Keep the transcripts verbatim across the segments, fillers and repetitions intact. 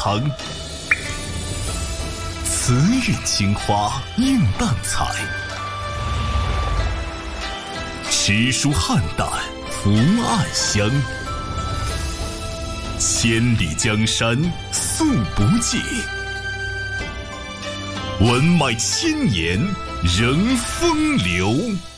汤。慈韵青花映淡彩，诗书汉淡福暗香。千里江山素不尽，文脉千年仍风流。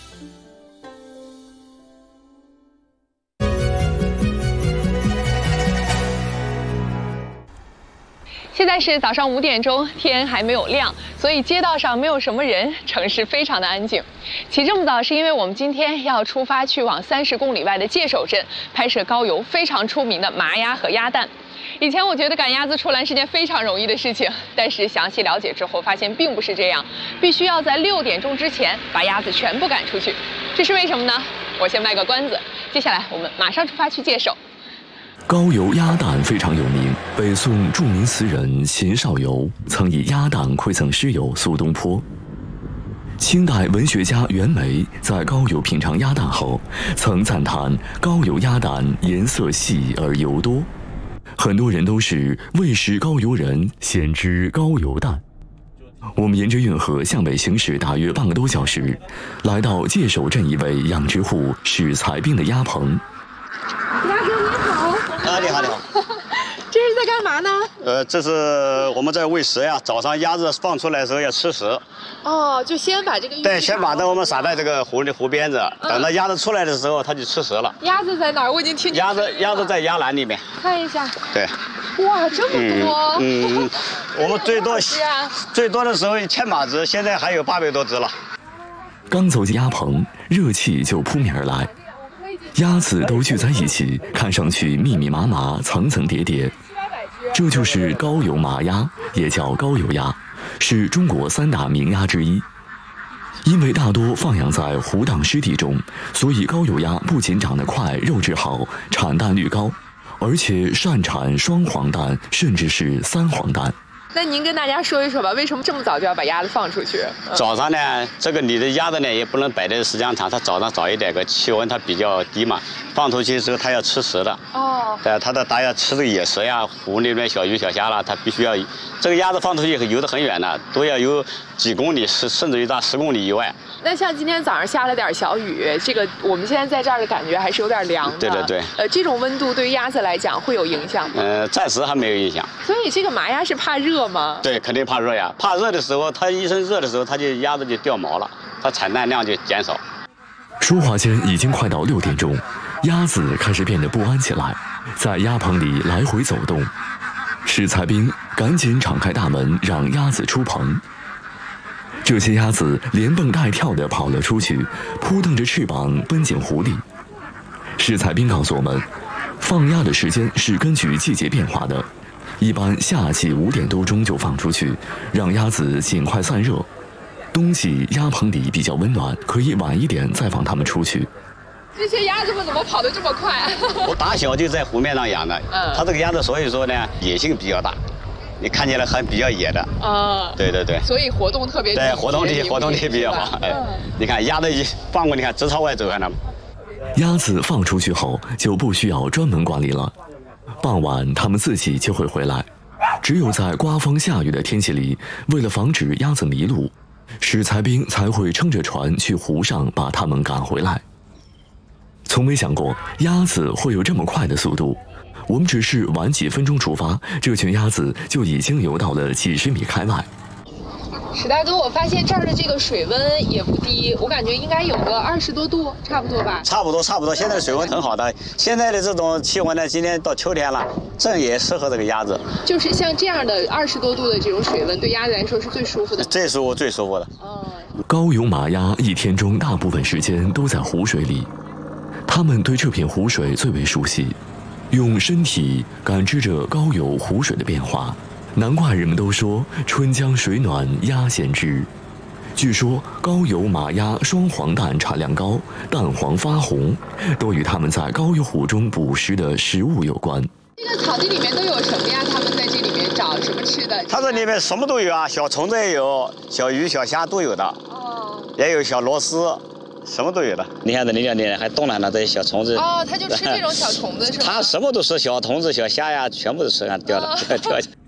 现在是早上五点钟，天还没有亮，所以街道上没有什么人，城市非常的安静。起这么早是因为我们今天要出发去往三十公里外的界首镇拍摄高邮非常出名的麻鸭和鸭蛋。以前我觉得赶鸭子出栏是件非常容易的事情，但是详细了解之后发现并不是这样，必须要在六点钟之前把鸭子全部赶出去。这是为什么呢？我先卖个关子，接下来我们马上出发去界首。 高邮鸭蛋非常有名，北宋著名词人秦少游曾以鸭蛋馈赠诗友苏东坡。清代文学家袁枚在高邮品尝鸭蛋后，曾赞叹高邮鸭蛋颜色细而油多。很多人都是未识高邮人，先知高邮蛋。我们沿着运河向北行驶大约半个多小时，来到界首镇一位养殖户史才斌的鸭棚。 鸭哥你好。 啊，你好，你好。 这是在干嘛呢？ 呃，这是我们在喂食呀。早上鸭子放出来的时候要吃食。 哦，就先把这个对，先把它我们撒在这个湖里湖边子，嗯、等到鸭子出来的时候，它就吃食了。 鸭子在哪儿？我已经听见。 鸭子，鸭子在鸭栏里面。 看一下。 对。 哇，这么多。 嗯，嗯我们最多、 啊、 最多的时候一千把只，现在还有八百多只了。 刚走进鸭棚，热气就扑面而来。鸭子都聚在一起，看上去密密麻麻、层层叠叠。这就是高邮麻鸭，也叫高邮鸭，是中国三大名鸭之一。因为大多放养在湖荡湿地中，所以高邮鸭不仅长得快、肉质好、产蛋率高，而且擅产双黄蛋，甚至是三黄蛋。 那您跟大家说一说吧，为什么这么早就要把鸭子放出去？ 嗯、早上呢，这个你的鸭子呢也不能摆在时间长，它早上早一点，个气温它比较低嘛，放出去之后它要吃食的。哦。对，它的它要吃这个野食呀，湖里面小鱼小虾啦，它必须要。这个鸭子放出去游得很远的，都要有几公里，十甚至于到十公里以外。 那像今天早上下了点小雨，这个我们现在在这儿的感觉还是有点凉的。 对对对。 呃，这种温度对于鸭子来讲会有影响吗？ 呃，暂时还没有影响。 所以这个麻鸭是怕热吗？ 对，肯定怕热呀。怕热的时候，它一身热的时候，它就鸭子就掉毛了，它产蛋量就减少。 说话间已经快到六点钟，鸭子开始变得不安起来，在鸭棚里来回走动。史才斌赶紧敞开大门，让鸭子出棚。这些鸭子连蹦带跳地跑了出去，扑腾着翅膀奔进湖里。史才斌告诉我们，放鸭的时间是根据季节变化的，一般夏季五点多钟就放出去，让鸭子尽快散热。冬季鸭棚里比较温暖，可以晚一点再放它们出去。 这些鸭子们怎么跑得这么快？ 我打小就在湖面上养的，嗯，它这个鸭子所以说呢野性比较大，你看起来还比较野的。啊，对对对。 所以活动特别对，活动力活动力比较好。哎，你看鸭子一放过，你看直朝外走，看到吗？ 鸭子放出去后就不需要专门管理了，傍晚它们自己就会回来。只有在刮风下雨的天气里，为了防止鸭子迷路，史才斌才会撑着船去湖上把它们赶回来。从没想过鸭子会有这么快的速度，我们只是晚几分钟出发，这群鸭子就已经游到了几十米开外。 史大哥，我发现这儿的这个水温也不低，我感觉应该有个二十多度，差不多吧？ 差不多，差不多。现在水温很好的，现在的这种气温呢，今天到秋天了，正也适合这个鸭子。 就是像这样的二十多度的这种水温，对鸭子来说是最舒服的。 最舒服，最舒服的。哦。 高邮麻鸭一天中大部分时间都在湖水里，它们对这片湖水最为熟悉，用身体感知着高邮湖水的变化。难怪人们都说春江水暖鸭先知。据说高邮麻鸭双黄蛋产量高，蛋黄发红，都与它们在高邮湖中捕食的食物有关。 这个草地里面都有什么呀？他们在这里面找什么吃的？ 它这里面什么都有啊，小虫子也有，小鱼小虾都有的。哦。也有小螺丝，什么都有的。你看这里面还动了呢，这些小虫子。 哦，它就吃这种小虫子是吧？ 它什么都吃，小虫子、小虾呀，全部都吃，看掉了，掉下。